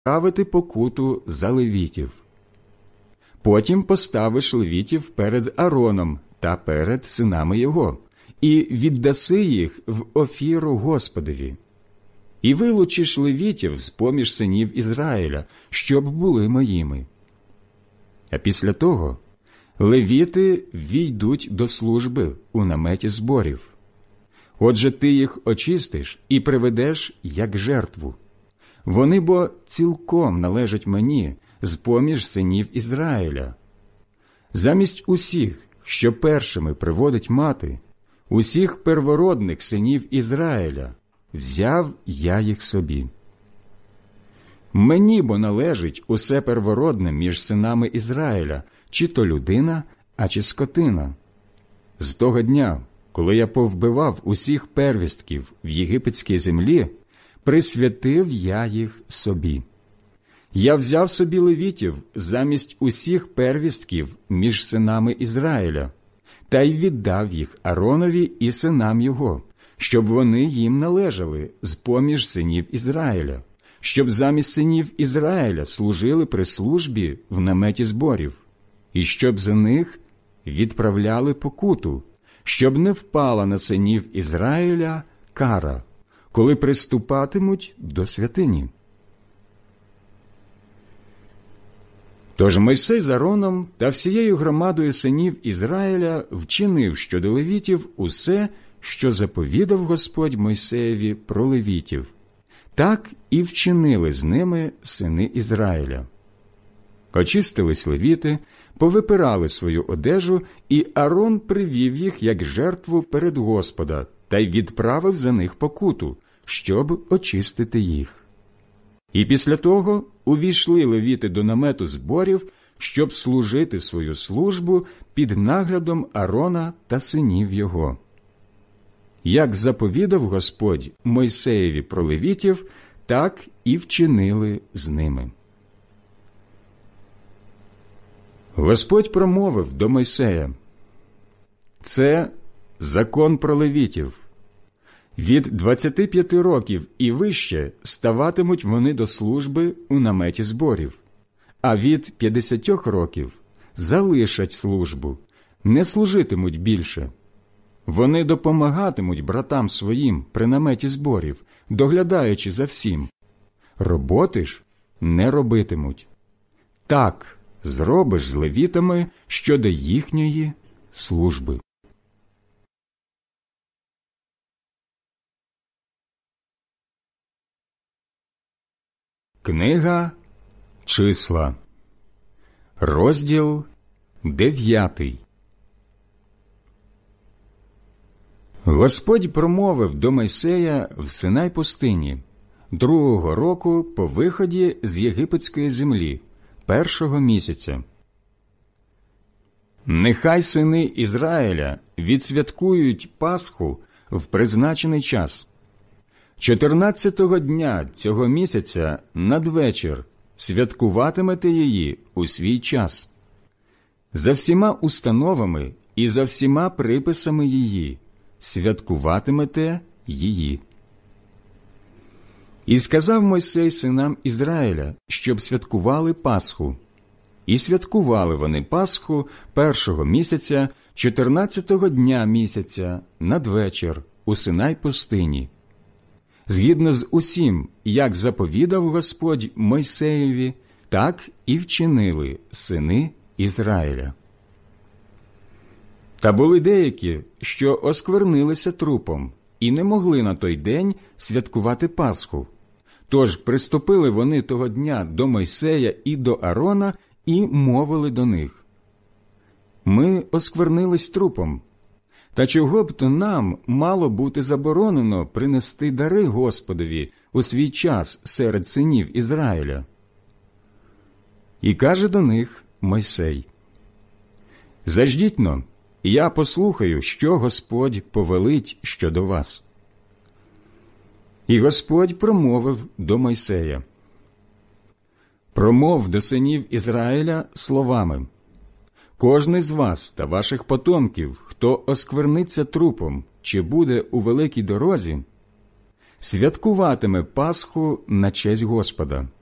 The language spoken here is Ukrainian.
відправити покуту за левітів. Потім поставиш левітів перед Аароном та перед синами його, і віддаси їх в офіру Господові. І вилучиш левітів з-поміж синів Ізраїля, щоб були моїми. А після того левіти війдуть до служби у наметі зборів. Отже, ти їх очистиш і приведеш як жертву. Вони бо цілком належать мені з-поміж синів Ізраїля. Замість усіх, що першими приводить мати, усіх первородних синів Ізраїля, взяв я їх собі. Мені бо належить усе первородне між синами Ізраїля, чи то людина, а чи скотина. З того дня, коли я повбивав усіх первістків в єгипетській землі, присвятив я їх собі. Я взяв собі левітів замість усіх первістків між синами Ізраїля, та й віддав їх Ааронові і синам його, щоб вони їм належали з-поміж синів Ізраїля, щоб замість синів Ізраїля служили при службі в наметі зборів, і щоб за них відправляли покуту, щоб не впала на синів Ізраїля кара, коли приступатимуть до святині. Тож Мойсей з Аароном та всією громадою синів Ізраїля вчинив щодо левітів усе, що заповідав Господь Мойсеєві про левітів. Так і вчинили з ними сини Ізраїля. Очистились левіти, повипирали свою одежу, і Аарон привів їх як жертву перед Господа та й відправив за них покуту, щоб очистити їх. І після того увійшли левіти до намету зборів, щоб служити свою службу під наглядом Аарона та синів його. Як заповідав Господь Мойсеєві про левітів, так і вчинили з ними. Господь промовив до Мойсея: «Це закон про левітів. Від 25 років і вище ставатимуть вони до служби у наметі зборів, а від 50 років залишать службу, не служитимуть більше. Вони допомагатимуть братам своїм при наметі зборів, доглядаючи за всім. Роботи ж не робитимуть. Так зробиш з левітами щодо їхньої служби». Книга Числа, розділ 9. Господь промовив до Мойсея в Синай пустині, 2-го року по виході з єгипетської землі, 1-го місяця. «Нехай сини Ізраїля відсвяткують Пасху в призначений час. 14-го дня цього місяця надвечір святкуватимете її у свій час. За всіма установами і за всіма приписами її святкуватимете її». І сказав Мойсей синам Ізраїля, щоб святкували Пасху. І святкували вони Пасху 1-го місяця, 14-го дня місяця, надвечір, у Синай пустині. Згідно з усім, як заповідав Господь Мойсеєві, так і вчинили сини Ізраїля. Та були деякі, що осквернилися трупом, і не могли на той день святкувати Пасху. Тож приступили вони того дня до Мойсея і до Аарона і мовили до них: «Ми осквернились трупом. Та чого б то нам мало бути заборонено принести дари Господові у свій час серед синів Ізраїля?» І каже до них Мойсей: «Заждіть-но, я послухаю, що Господь повелить щодо вас». І Господь промовив до Мойсея: «Промов до синів Ізраїля словами: кожний з вас та ваших потомків, хто оскверниться трупом чи буде у великій дорозі, святкуватиме Пасху на честь Господа.